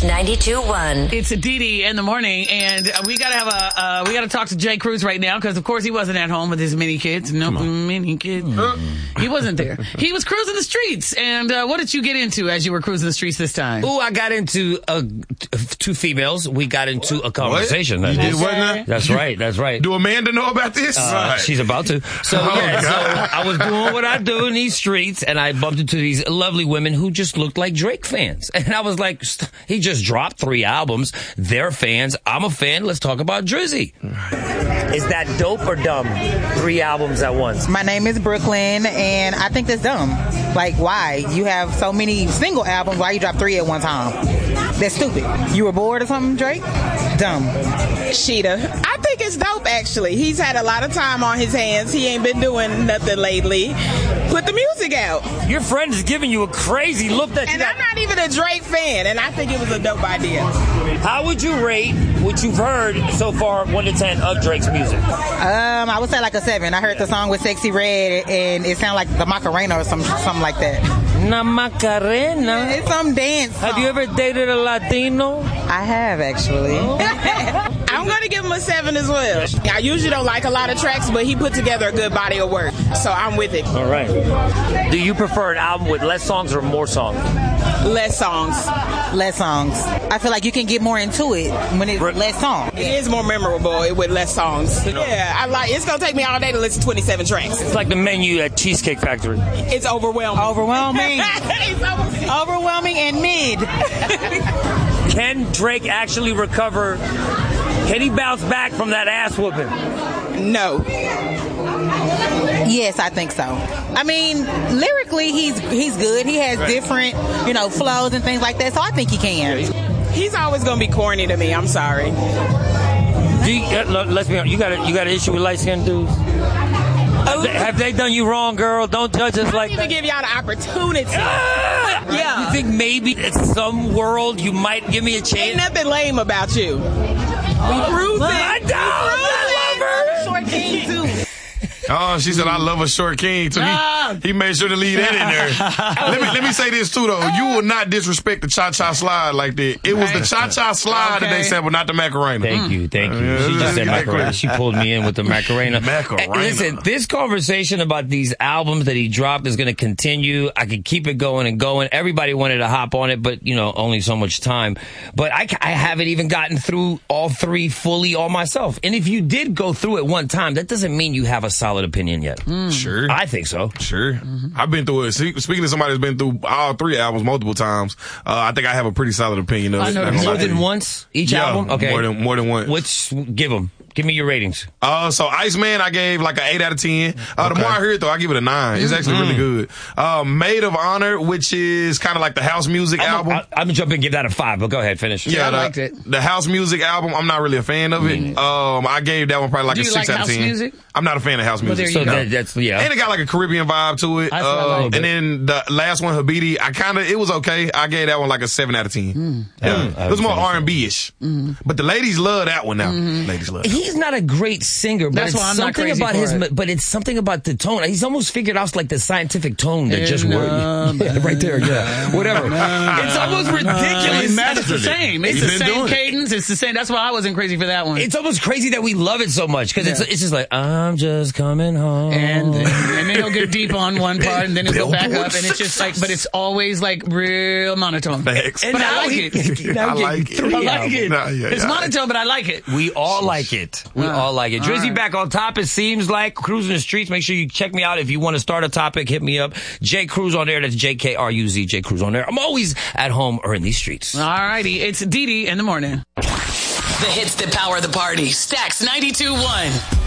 92.1. It's Dee in the morning, and we gotta talk to Jay Cruz right now because, of course, he wasn't at home with his mini kids. Mini kids. He wasn't there. He was cruising the streets. And what did you get into as you were cruising the streets this time? Oh, I got into two females. We got into a conversation. What? You did what now? That's right. That's right. Do Amanda know about this? She's about to. So I was doing what I do in these streets, and I bumped into these lovely women who just looked like Drake fans. And I was like, he just dropped 3 albums. They're fans. I'm a fan. Let's talk about Drizzy. Is that dope or dumb? 3 albums at once. My name is Brooklyn, and I think that's dumb. Like, why? You have so many single albums. Why you drop 3 at one time? That's stupid. You were bored or something, Drake? Dumb. Sheeta. I think it's dope, actually. He's had a lot of time on his hands. He ain't been doing nothing lately. Put the music out. Your friend is giving you a crazy look that And I'm not even a Drake fan, and I think it was a dope idea. How would you rate what you've heard so far, 1 to 10, of Drake's music? I would say like a 7. I heard the song with Sexy Red, and it sounded like the Macarena or something like that. Na Macarena? It's some dance song. Have you ever dated a Latino? I have, actually. I'm going to give him a 7 as well. I usually don't like a lot of tracks, but he put together a good body of work, so I'm with it. All right. Do you prefer an album with less songs or more songs? Less songs. Less songs. I feel like you can get more into it when it's less songs. It is more memorable with less songs. Yeah, I like. It's going to take me all day to listen to 27 tracks. It's like the menu at Cheesecake Factory. It's overwhelming. Overwhelming. Overwhelming and mid. Can Drake actually recover? Can he bounce back from that ass whooping? No. Yes, I think so. I mean, lyrically, he's good. He has different, flows and things like that. So I think he can. He's always going to be corny to me. I'm sorry. Let's be honest. You got an issue with light-skinned dudes? Have they done you wrong, girl? Don't judge us like that. I didn't even give y'all the opportunity. Yeah. You think maybe in some world you might give me a chance? Ain't nothing lame about you. We proved it. I don't. I love her. Short king, too. Oh, she said, I love a short king. So he made sure to leave that in there. Let me say this, too, though. You will not disrespect the Cha-Cha Slide like that. It was the Cha-Cha Slide that they sampled, not the Macarena. Thank you. She just said Macarena. She pulled me in with the Macarena. Macarena. Listen, this conversation about these albums that he dropped is going to continue. I could keep it going and going. Everybody wanted to hop on it, but, only so much time. But I haven't even gotten through all 3 fully all myself. And if you did go through it one time, that doesn't mean you have a solid opinion yet. Sure. I think so. Sure. I've been through it. Speaking to somebody that's been through all 3 albums multiple times, I think I have a pretty solid opinion of it. More than once each album? Okay. More than once. Give me your ratings. So Iceman, I gave like an 8 out of 10. The more I hear it though, I give it a 9. It's actually really good. Maid of Honor, which is kind of like the house music album. I'm gonna jump in and give that a 5, but go ahead, finish. Yeah, I liked it. The house music album, I'm not really a fan of it. I gave that one probably like a 6 out of 10. Music? I'm not a fan of house music. Well, there you go. That's and it got like a Caribbean vibe to it. And then the last one, Habiti, it was okay. I gave that one like a 7 out of 10. It was more R&B-ish. But the ladies love that one now. Ladies love that. He's not a great singer, but That's why I'm not crazy about for it. but it's something about the tone. He's almost figured out like the scientific tone that just works. Right there, whatever. It's almost ridiculous. It's the same. It's the same cadence. It's the same. That's why I wasn't crazy for that one. It's almost crazy that we love it so much because it's just like, I'm just coming home. And then he'll get deep on one part and then he'll go back up and it's just like, but it's always like real monotone. Thanks. But I like it. I like it. I like it. It's monotone, but I like it. We all like it. We all like it. Drizzy back on top, it seems like. Cruising the streets. Make sure you check me out. If you want to start a topic, hit me up. J Cruz on there. That's JKRUZ. J Cruz on there. I'm always at home or in these streets. All righty. It's Dee in the morning. The hits that power the party. Stax 92.1.